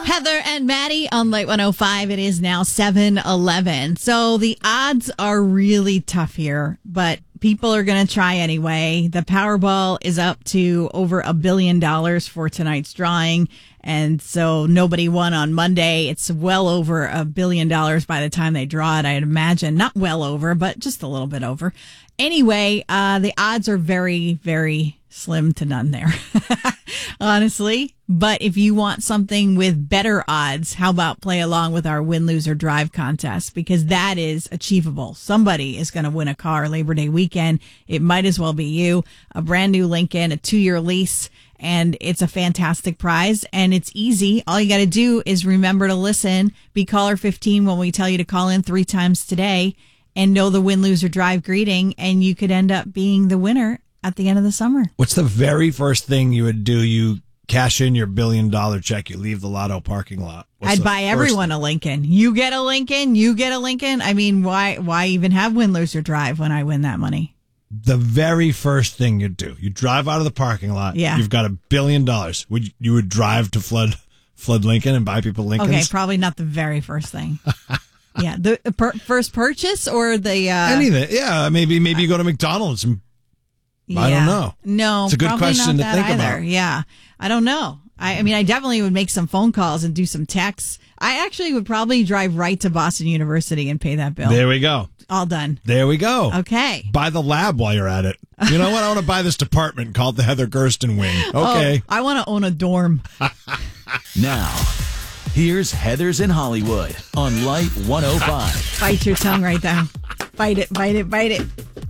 Heather and Maddie on Light 105. It is now 7:11. So the odds are really tough here, but people are going to try anyway. The Powerball is up to over $1 billion for tonight's drawing. And so nobody won on Monday. It's well over $1 billion by the time they draw it, I'd imagine. Not well over, but just a little bit over. Anyway, the odds are very, very slim to none there, honestly. But if you want something with better odds, how about play along with our Win, Lose, or Drive contest? Because that is achievable. Somebody is going to win a car Labor Day weekend. It might as well be you. A brand new Lincoln, a 2-year lease. And it's a fantastic prize, and it's easy. All you got to do is remember to listen, be caller 15 when we tell you to call in 3 times today, and know the Win, Lose, or Drive greeting, and you could end up being the winner at the end of the summer. What's the very first thing you would do? You cash in your $1 billion check. You leave the lotto parking lot. I'd buy everyone a Lincoln. You get a Lincoln. You get a Lincoln. I mean, why even have Win, Lose, or Drive when I win that money? The very first thing you do, you drive out of the parking lot. Yeah. You've got $1 billion. You would drive to flood Lincoln and buy people Lincolns? Okay, probably not the very first thing. Yeah, the first purchase or the anything. Yeah, maybe you go to McDonald's. And, yeah. I don't know. No, it's a good question to think about. Yeah, I don't know. I mean, I definitely would make some phone calls and do some texts. I actually would probably drive right to Boston University and pay that bill. There we go. All done. There we go. Okay. Buy the lab while you're at it. You know what? I want to buy this department called the Heather Gersten Wing. Okay. Oh, I want to own a dorm. Now, here's Heather's in Hollywood on Light 105. Bite your tongue right there. Bite it, bite it, bite it.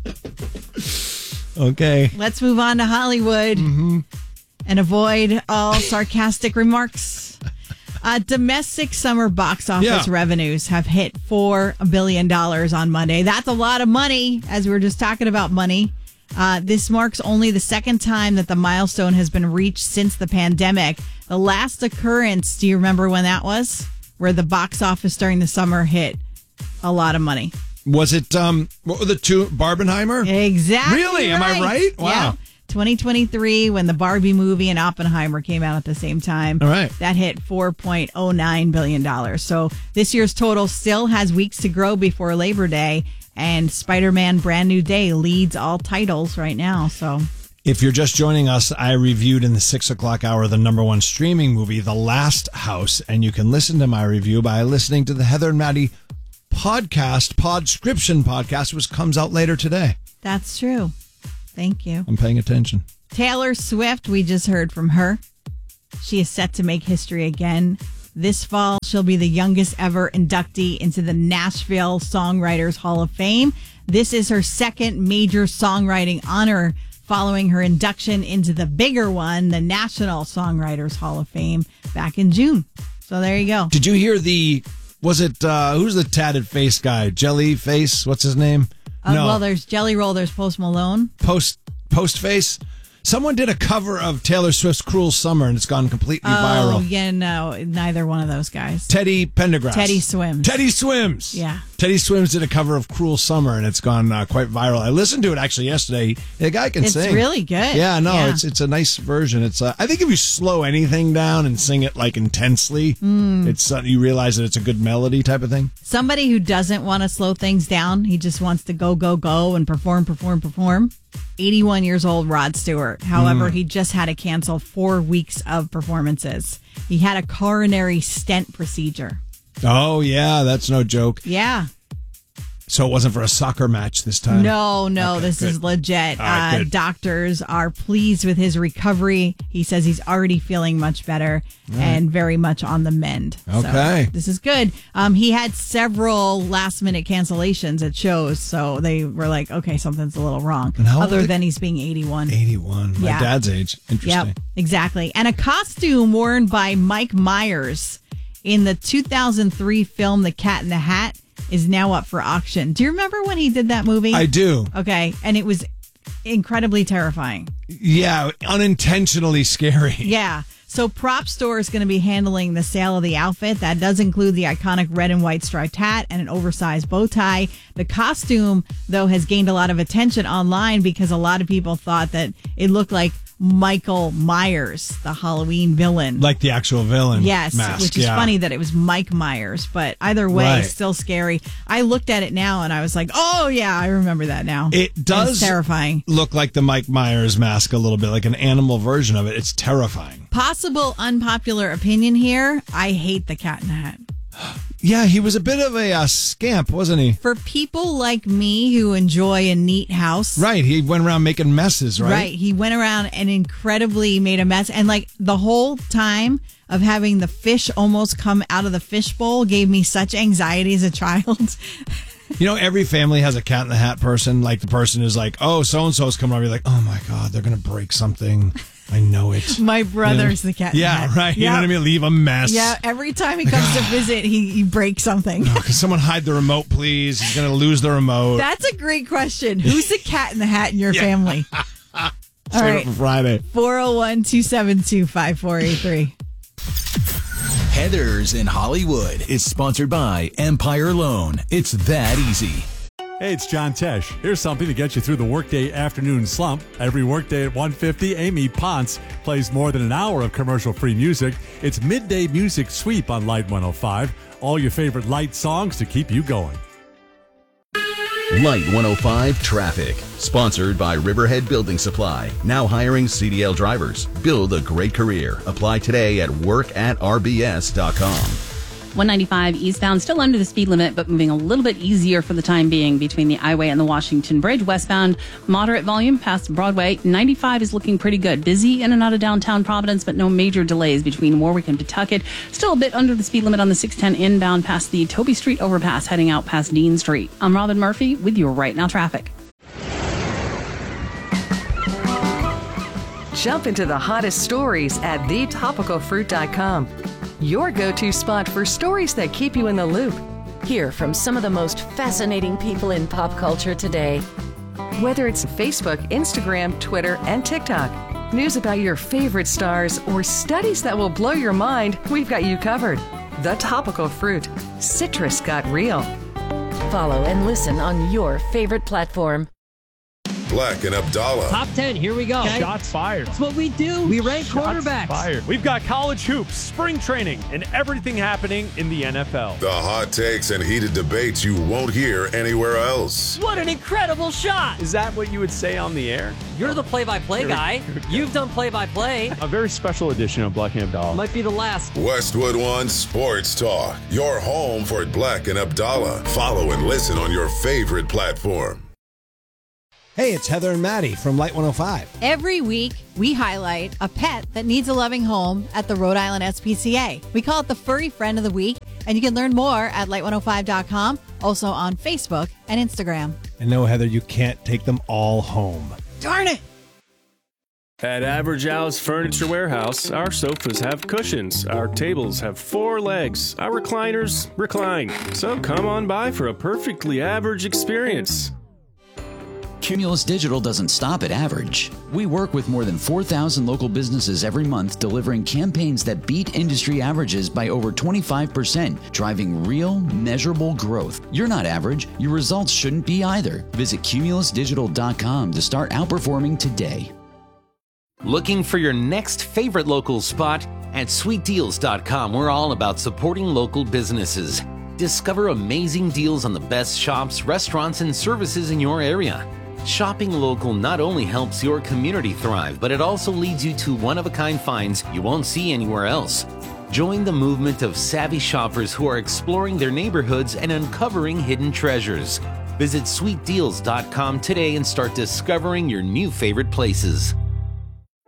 Okay. Let's move on to Hollywood and avoid all sarcastic remarks. Domestic summer box office revenues have hit $4 billion on Monday. That's a lot of money, as we were just talking about money. This marks only the second time that the milestone has been reached since the pandemic. The last occurrence, do you remember when that was? Where the box office during the summer hit a lot of money. Was it, what were the two, Barbenheimer? Exactly. Really? Am I right? Wow. Yeah. 2023, when the Barbie movie and Oppenheimer came out at the same time. All right. That hit $4.09 billion. So this year's total still has weeks to grow before Labor Day, and Spider-Man Brand New Day leads all titles right now. So if you're just joining us, I reviewed in the 6 o'clock hour the #1 streaming movie, The Last House, and you can listen to my review by listening to the Heather and Maddie Podscription podcast, which comes out later today. That's true. Thank you. I'm paying attention. Taylor Swift, we just heard from her. She is set to make history again. This fall, she'll be the youngest ever inductee into the Nashville Songwriters Hall of Fame. This is her second major songwriting honor following her induction into the bigger one, the National Songwriters Hall of Fame, back in June. So there you go. Did you hear who's the tatted face guy? Jellyface? What's his name? No. Well, there's Jelly Roll, there's Post Malone. Postface? Someone did a cover of Taylor Swift's Cruel Summer, and it's gone completely viral. Oh, yeah, no, neither one of those guys. Teddy Pendergrass. Teddy Swims. Teddy Swims. Yeah. Teddy Swims did a cover of Cruel Summer, and it's gone quite viral. I listened to it actually yesterday. The guy can sing. It's really good. Yeah, no, yeah. It's a nice version. It's I think if you slow anything down and sing it like intensely, it's you realize that it's a good melody type of thing. Somebody who doesn't want to slow things down, he just wants to go, go, go and perform. 81 years old, Rod Stewart. However, he just had to cancel 4 weeks of performances. He had a coronary stent procedure. Oh, yeah, that's no joke. Yeah. So it wasn't for a soccer match this time? No, okay, this is legit. Right, doctors are pleased with his recovery. He says he's already feeling much better and very much on the mend. Okay. So this is good. He had several last-minute cancellations at shows, so they were like, okay, something's a little wrong. Other than he's being 81. 81. My dad's age. Interesting. Yep, exactly. And a costume worn by Mike Myers in the 2003 film The Cat in the Hat is now up for auction. Do you remember when he did that movie? I do. Okay. And it was incredibly terrifying. Yeah. Unintentionally scary. Yeah. So Prop Store is going to be handling the sale of the outfit. That does include the iconic red and white striped hat and an oversized bow tie. The costume, though, has gained a lot of attention online because a lot of people thought that it looked like Michael Myers, the Halloween villain. Like the actual villain. Yes, mask. which is funny that it was Mike Myers, but either way, Right. still scary. I looked at it now and I was like, oh yeah, I remember that now. It does It's terrifying. look like the Mike Myers mask a little bit, like an animal version of it. It's terrifying. Possible unpopular opinion here. I hate the Cat in the Hat. Yeah, he was a bit of a scamp, wasn't he? For people like me who enjoy a neat house. Right. He went around making messes, right? Right. He went around and incredibly made a mess. And like the whole time of having the fish almost come out of the fishbowl gave me such anxiety as a child. You know, every family has a Cat in the Hat person. Like the person is like, oh, so-and-so's coming over. You're like, oh my God, they're going to break something. I know it. My brother's the Cat in the Hat. Yeah, right. You know Yep. what I mean? Leave a mess. Yeah, every time he comes to visit, he breaks something. Could someone hide the remote, please? He's going to lose the remote. That's a great question. Who's the Cat in the Hat in your family? All right. For Friday. 401-272-5483. Heathers in Hollywood is sponsored by Empire Loan. It's that easy. Hey, it's John Tesh. Here's something to get you through the workday afternoon slump. Every workday at 1:50, Amy Ponce plays more than an hour of commercial-free music. It's Midday Music Sweep on Light 105. All your favorite Light songs to keep you going. Light 105 Traffic. Sponsored by Riverhead Building Supply. Now hiring CDL drivers. Build a great career. Apply today at work@rbs.com. 195 eastbound, still under the speed limit, but moving a little bit easier for the time being between the I-Way and the Washington Bridge. Westbound, moderate volume past Broadway. 95 is looking pretty good. Busy in and out of downtown Providence, but no major delays between Warwick and Pawtucket. Still a bit under the speed limit on the 610 inbound past the Toby Street overpass, heading out past Dean Street. I'm Robin Murphy with your Right Now traffic. Jump into the hottest stories at thetopicalfruit.com. Your go-to spot for stories that keep you in the loop. Hear from some of the most fascinating people in pop culture today. Whether it's Facebook, Instagram, Twitter, and TikTok. News about your favorite stars or studies that will blow your mind, we've got you covered. The Topical Fruit. Citrus got real. Follow and listen on your favorite platform. Black and Abdallah. Top 10, here we go. Okay. Shots fired. That's what we do. We rank quarterbacks. Fired. We've got college hoops, spring training, and everything happening in the NFL. The hot takes and heated debates you won't hear anywhere else. What an incredible shot. Is that what you would say on the air? You're the play-by-play guy. You've done play-by-play. A very special edition of Black and Abdallah. Might be the last. Westwood One Sports Talk. Your home for Black and Abdallah. Follow and listen on your favorite platform. Hey, it's Heather and Maddie from Light 105. Every week, we highlight a pet that needs a loving home at the Rhode Island SPCA. We call it the Furry Friend of the Week, and you can learn more at light105.com, also on Facebook and Instagram. And no, Heather, you can't take them all home. Darn it! At Average Al's Furniture Warehouse, our sofas have cushions, our tables have 4 legs, our recliners recline. So come on by for a perfectly average experience. Cumulus Digital doesn't stop at average. We work with more than 4,000 local businesses every month, delivering campaigns that beat industry averages by over 25%, driving real, measurable growth. You're not average. Your results shouldn't be either. Visit cumulusdigital.com to start outperforming today. Looking for your next favorite local spot? At sweetdeals.com, we're all about supporting local businesses. Discover amazing deals on the best shops, restaurants, and services in your area. Shopping local not only helps your community thrive, but it also leads you to one-of-a-kind finds you won't see anywhere else. Join the movement of savvy shoppers who are exploring their neighborhoods and uncovering hidden treasures. Visit sweetdeals.com today and start discovering your new favorite places.